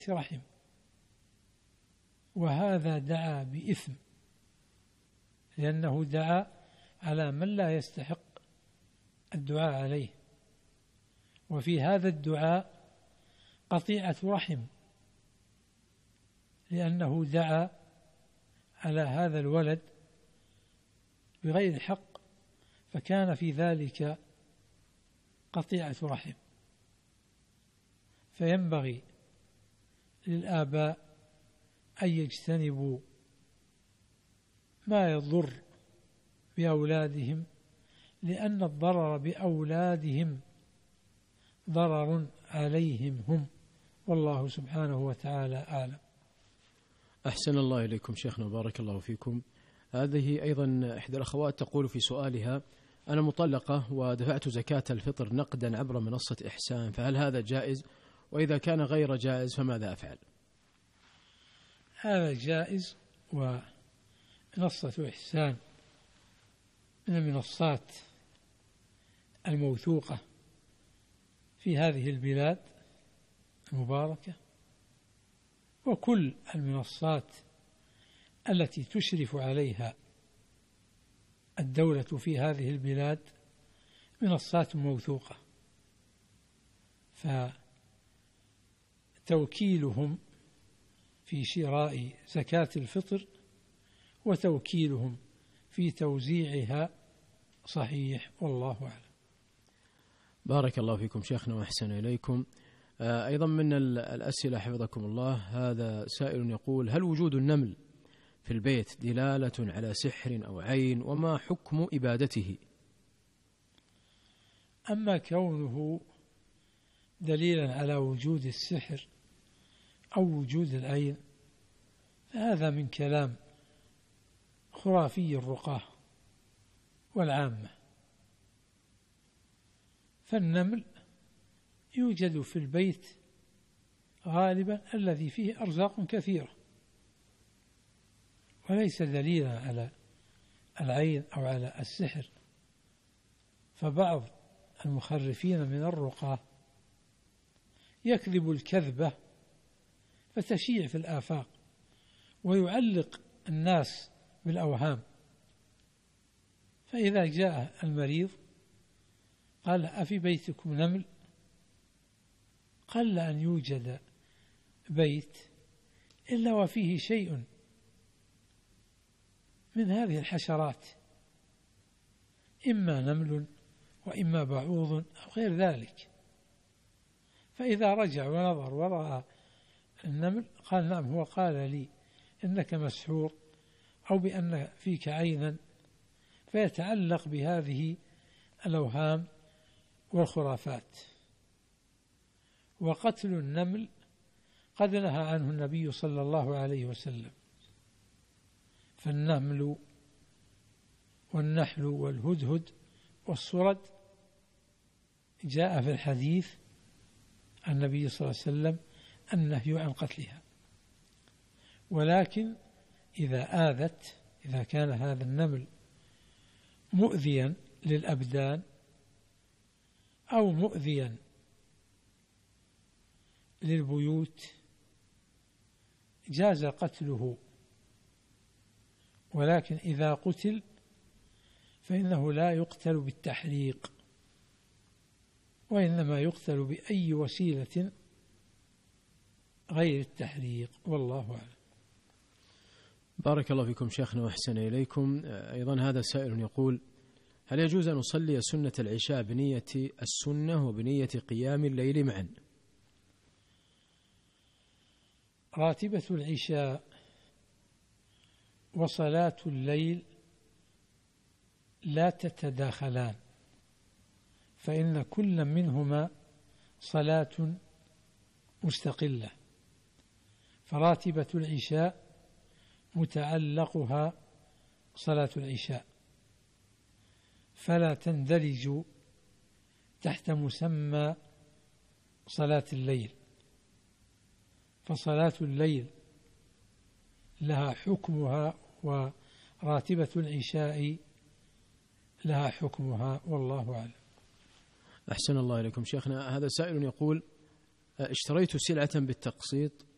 رحم، وهذا دعا بإثم، لأنه دعا على من لا يستحق الدعاء عليه، وفي هذا الدعاء قطيعة رحم، لأنه دعا على هذا الولد بغير حق، فكان في ذلك قطيعة رحم. فينبغي للآباء أن يجتنبوا ما يضر بأولادهم، لأن الضرر بأولادهم ضرر عليهم هم، والله سبحانه وتعالى أعلم. أحسن الله إليكم شيخنا وبارك الله فيكم. هذه أيضا إحدى الأخوات تقول في سؤالها: أنا مطلقة ودفعت زكاة الفطر نقدا عبر منصة إحسان، فهل هذا جائز؟ وإذا كان غير جائز فماذا أفعل؟ هذا جائز، ومنصة إحسان من المنصات الموثوقة في هذه البلاد المباركة، وكل المنصات التي تشرف عليها الدولة في هذه البلاد منصات موثوقة، فتوكيلهم في شراء زكاة الفطر وتوكيلهم في توزيعها صحيح، والله أعلم. بارك الله فيكم شيخنا وأحسن إليكم. أيضا من الأسئلة حفظكم الله، هذا سائل يقول: هل وجود النمل في البيت دلالة على سحر أو عين، وما حكم إبادته؟ أما كونه دليلا على وجود السحر أو وجود العين فهذا من كلام خرافي الرقاة والعامة، فالنمل يوجد في البيت غالبا الذي فيه أرزاق كثيرة، وليس دليلا على العين أو على السحر. فبعض المخرفين من الرقاة يكذب الكذبة فتشيع في الآفاق ويعلق الناس بالأوهام، فإذا جاء المريض قال: أفي بيتكم نمل؟ قل أن يوجد بيت إلا وفيه شيء من هذه الحشرات، إما نمل وإما بعوض أو غير ذلك. فإذا رجع ونظر ورأى النمل قال: نعم، هو قال لي إنك مسحور أو بأن فيك عينا، فيتعلق بهذه الأوهام والخرافات. وقتل النمل قد نهى عنه النبي صلى الله عليه وسلم، فالنمل والنحل والهدهد والصرد جاء في الحديث عن النبي صلى الله عليه وسلم النهي عن قتلها. ولكن إذا كان هذا النمل مؤذيا للأبدان أو مؤذيا للبيوت جاز قتله، ولكن إذا قتل فإنه لا يقتل بالتحريق، وإنما يقتل بأي وسيلة غير التحريق، والله أعلم. بارك الله فيكم شيخنا وأحسن إليكم. أيضا هذا سائل يقول: هل يجوز أن نصلي سنة العشاء بنية السنة وبنية قيام الليل معا؟ راتبة العشاء وصلاة الليل لا تتداخلان، فإن كل منهما صلاة مستقلة، فراتبة العشاء متعلقها صلاة العشاء، فلا تندرج تحت مسمى صلاة الليل، فصلاة الليل لها حكمها وراتبة العشاء لها حكمها، والله أعلم. أحسن الله إليكم شيخنا. هذا سائل يقول: اشتريت سلعة بالتقسيط